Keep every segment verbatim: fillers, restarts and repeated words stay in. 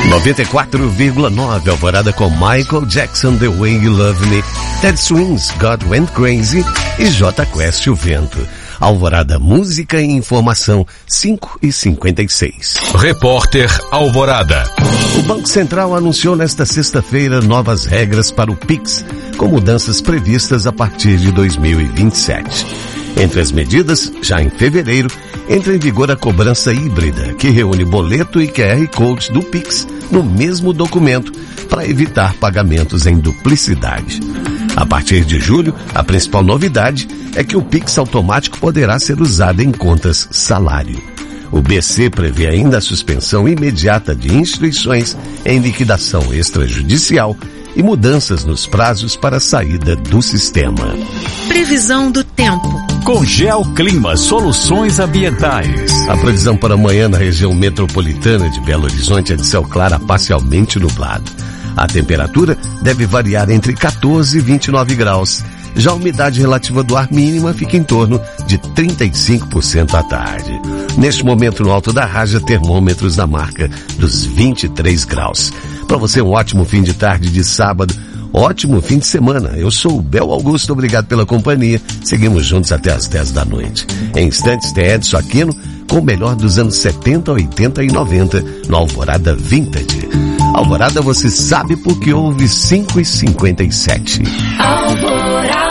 noventa e quatro vírgula nove Alvorada com Michael Jackson, The Way You Love Me, Ted Swings, God Went Crazy e J Quest, O Vento. Alvorada, música e informação, cinco e cinquenta e seis. Repórter Alvorada. O Banco Central anunciou nesta sexta-feira novas regras para o Pix, com mudanças previstas a partir de dois mil e vinte e sete. Entre as medidas, já em fevereiro, entra em vigor a cobrança híbrida, que reúne boleto e Q R Code do Pix no mesmo documento, para evitar pagamentos em duplicidade. A partir de julho, a principal novidade é que o Pix automático poderá ser usado em contas salário. O B C prevê ainda a suspensão imediata de instituições em liquidação extrajudicial e mudanças nos prazos para a saída do sistema. Previsão do tempo. Com Geoclima Soluções Ambientais. A previsão para amanhã na região metropolitana de Belo Horizonte é de céu claro a parcialmente nublado. A temperatura deve variar entre quatorze e vinte e nove graus. Já a umidade relativa do ar mínima fica em torno de trinta e cinco por cento à tarde. Neste momento, no alto da Raja, termômetros na marca dos vinte e três graus. Para você, um ótimo fim de tarde de sábado. Ótimo fim de semana. Eu sou o Bel Augusto, obrigado pela companhia. Seguimos juntos até as dez da noite. Em instantes, tem Edson Aquino com o melhor dos anos setenta, oitenta e noventa no Alvorada Vintage. Alvorada, você sabe porque houve cinco e cinquenta e sete. Alvorada.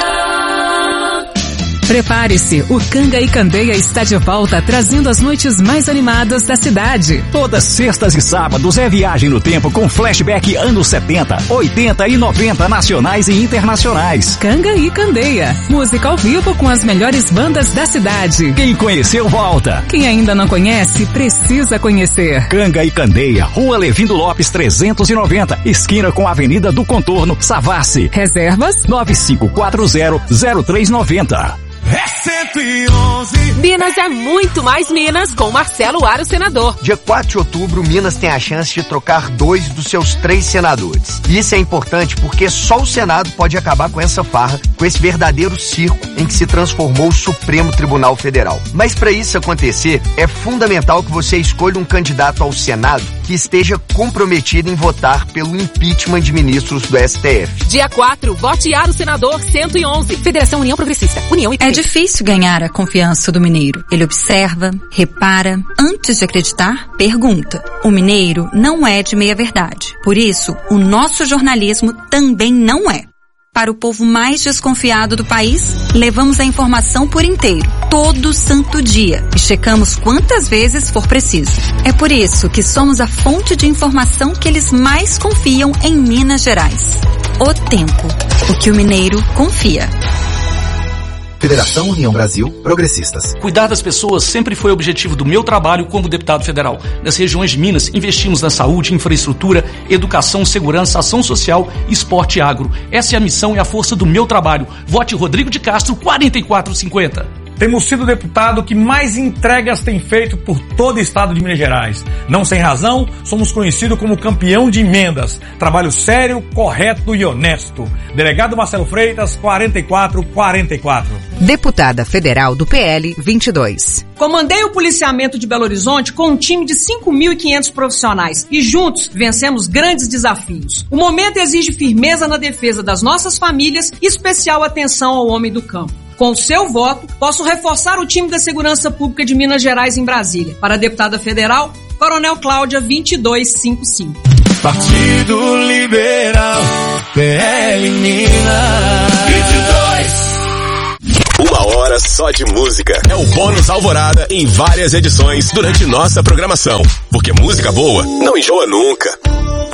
Prepare-se, o Canga e Candeia está de volta, trazendo as noites mais animadas da cidade. Todas sextas e sábados é viagem no tempo com flashback anos setenta, oitenta e noventa nacionais e internacionais. Canga e Candeia, música ao vivo com as melhores bandas da cidade. Quem conheceu, volta. Quem ainda não conhece, precisa conhecer. Canga e Candeia, Rua Levindo Lopes trezentos e noventa, esquina com a Avenida do Contorno, Savassi. Reservas nove cinco quatro zero, zero três nove zero. É cento e onze. Minas é muito mais Minas com Marcelo Aro, senador. Dia quatro de outubro, Minas tem a chance de trocar dois dos seus três senadores. E isso é importante porque só o Senado pode acabar com essa farra, com esse verdadeiro circo em que se transformou o Supremo Tribunal Federal. Mas para isso acontecer, é fundamental que você escolha um candidato ao Senado que esteja comprometido em votar pelo impeachment de ministros do S T F. Dia quatro, vote Aro, senador cento e onze. Federação União Progressista. União e É difícil ganhar a confiança do mineiro. Ele observa, repara, antes de acreditar, pergunta. O mineiro não é de meia-verdade. Por isso, o nosso jornalismo também não é. Para o povo mais desconfiado do país, levamos a informação por inteiro, todo santo dia, e checamos quantas vezes for preciso. É por isso que somos a fonte de informação que eles mais confiam em Minas Gerais. O Tempo, o que o mineiro confia. Federação União Brasil Progressistas. Cuidar das pessoas sempre foi o objetivo do meu trabalho como deputado federal. Nas regiões de Minas, investimos na saúde, infraestrutura, educação, segurança, ação social, esporte e agro. Essa é a missão e a força do meu trabalho. Vote Rodrigo de Castro, quarenta e quatro cinquenta. Temos sido o deputado que mais entregas tem feito por todo o estado de Minas Gerais. Não sem razão, somos conhecidos como campeão de emendas. Trabalho sério, correto e honesto. Delegado Marcelo Freitas, quarenta e quatro quarenta e quatro. Deputada Federal do P L, vinte e dois. Comandei o policiamento de Belo Horizonte com um time de cinco mil e quinhentos profissionais e juntos vencemos grandes desafios. O momento exige firmeza na defesa das nossas famílias e especial atenção ao homem do campo. Com o seu voto, posso reforçar o time da Segurança Pública de Minas Gerais em Brasília. Para a deputada federal, Coronel Cláudia, vinte e dois cinquenta e cinco. Partido Liberal, P L Minas. vinte e dois. Uma hora só de música. É o Bônus Alvorada em várias edições durante nossa programação. Porque música boa não enjoa nunca.